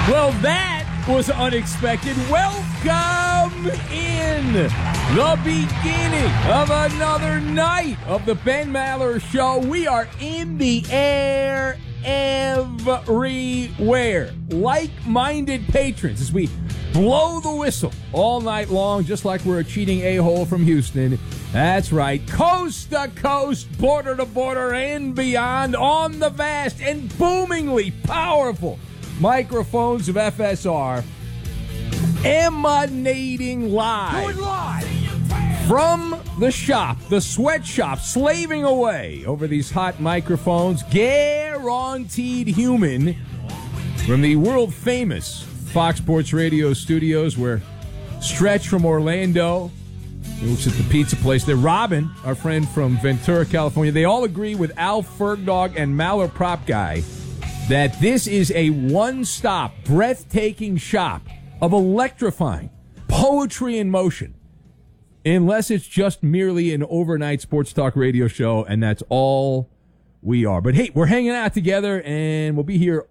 Well, that was unexpected. Welcome in the beginning of another night of the Ben Maller Show. We are in the air everywhere. Like-minded patrons as we blow the whistle all night long, just like we're a cheating a-hole from Houston. That's right. Coast to coast, border to border, and beyond on the vast and boomingly powerful microphones of FSR, emanating live from the shop, the sweatshop, slaving away over these hot microphones, guaranteed human, from the world-famous Fox Sports Radio studios, where Stretch from Orlando, he looks at the pizza place there, Robin, our friend from Ventura, California, they all agree with Al Fergdog and Maller Prop Guy that this is a one-stop, breathtaking shop of electrifying poetry in motion, unless it's just merely an overnight sports talk radio show, and that's all we are. But hey, we're hanging out together, and we'll be here